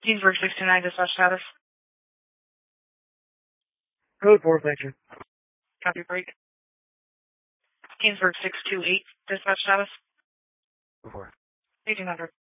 Kingsburg 629, dispatch status. Code 4, thank you. Copy break. Kingsburg 628, dispatch status. Go for it. 1800.